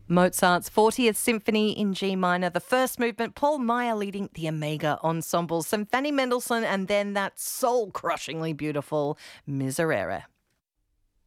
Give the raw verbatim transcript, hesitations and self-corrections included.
Mozart's fortieth Symphony in G minor, the first movement, Paul Meyer leading the Omega Ensemble, some Fanny Mendelssohn, and then that soul-crushingly beautiful Miserere.